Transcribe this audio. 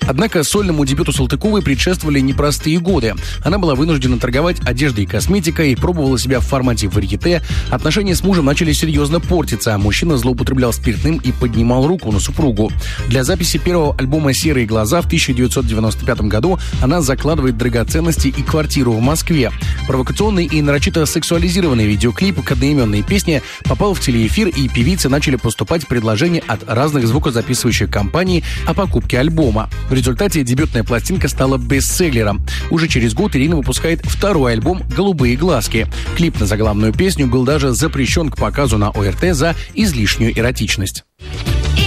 Однако сольному дебюту Салтыковой предшествовали непростые годы. Она была вынуждена торговать одеждой и косметикой, пробовала себя в формате варьете, отношения с мужем начали серьезно портиться, мужчина злоупотреблял спиртным и поднимал руку на супругу. Для записи первого альбома «Серые глаза» в 1995 году она закладывает драгоценности и квартиру в Москве. Провокационный и нарочито сексуализированный видеоклип к одноименной песне попал в телеэфир, и певице начали поступать предложения от разных звукозаписывающих компаний о покупке альбома. В результате дебютная пластинка стала бестселлером. Уже через год Ирина выпускает второй альбом «Голубые глазки». Клип на заглавную песню был даже запрещен к показу на ОРТ за излишнюю эротичность.